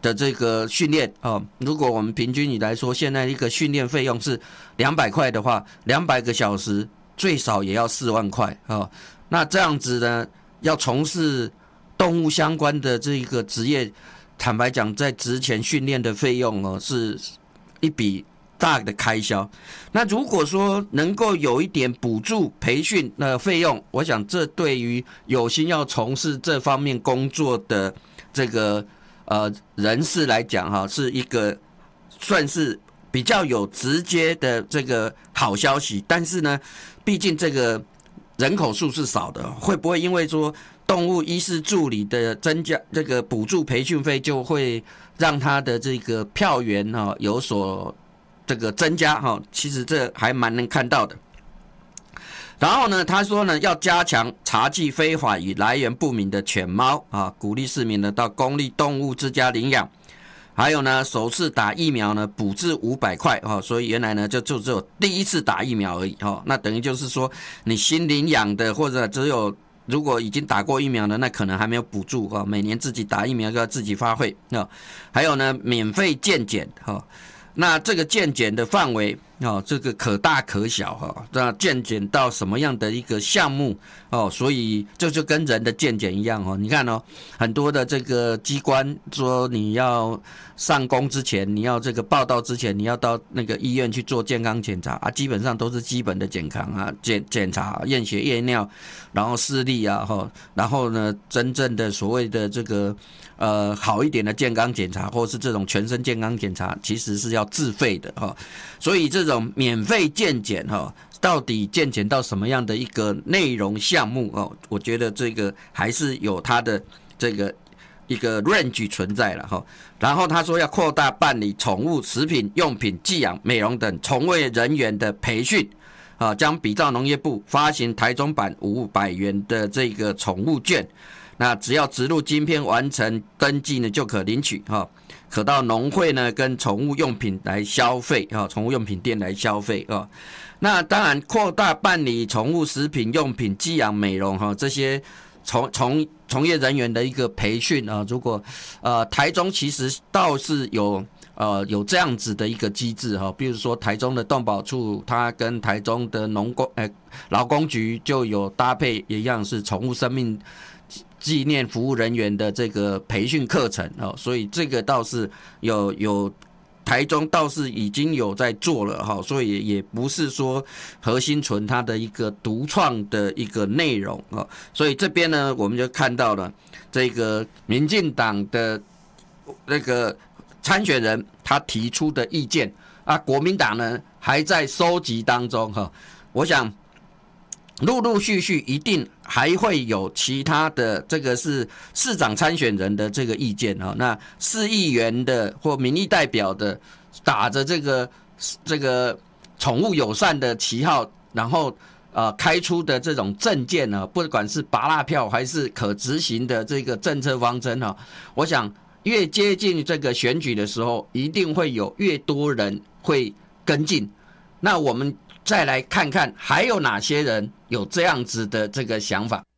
的这个训练哦，如果我们平均来说，现在一个训练费用是200块的话，200个小时最少也要4万块哦。那这样子呢，要从事动物相关的这个职业，坦白讲，在职前训练的费用哦，是一笔大的开销。那如果说能够有一点补助培训的费用，我想这对于有心要从事这方面工作的这个人士来讲哈，是一个算是比较有直接的这个好消息。但是呢，毕竟这个人口数是少的，会不会因为说动物医师助理的增加，这个补助培训费就会让他的这个票源有所这个增加哈？其实这还蛮能看到的。然后呢，他说呢，要加强查缉非法与来源不明的犬猫啊，鼓励市民呢到公立动物之家领养。还有呢，首次打疫苗呢补助500块哈，所以原来呢就只有第一次打疫苗而已哈。那等于就是说，你新领养的或者只有如果已经打过疫苗的，那可能还没有补助哈。每年自己打疫苗就要自己发费啊。还有呢，免费健检哈。那这个健检的范围这个可大可小哈。那健检到什么样的一个项目所以这就跟人的健检一样你看很多的这个机关说你要上工之前，你要这个报到之前，你要到那个医院去做健康检查啊，基本上都是基本的检查，验血、验尿，然后视力啊然后呢，真正的所谓的这个好一点的健康检查，或是这种全身健康检查，其实是要自费的所以这种免费健检到底健检到什么样的一个内容项目我觉得这个还是有它的这个一个 range 存在了然后他说要扩大办理宠物食品、用品、寄养、美容等从业人员的培训将比照农业部发行台中版500元的这个宠物券，那只要植入晶片完成登记呢，就可领取可到农会呢跟宠物用品来消费宠物用品店来消费那当然扩大办理宠物食品、用品、寄养、美容这些从业人员的一个培训如果台中其实倒是有这样子的一个机制比如说台中的动保处，它跟台中的劳工局就有搭配一样是宠物生命纪念服务人员的这个培训课程所以这个倒是有台中倒是已经有在做了所以也不是说核心纯它的一个独创的一个内容所以这边呢，我们就看到了这个民进党的那个参选人他提出的意见国民党呢还在收集当中我想陆陆续续一定还会有其他的，这个是市长参选人的这个意见那市议员的或民意代表的打着这个宠物友善的旗号，然后开出的这种政见不管是芭乐票还是可执行的这个政策方针我想越接近这个选举的时候，一定会有越多人会跟进。那我们再来看看还有哪些人有这样子的这个想法。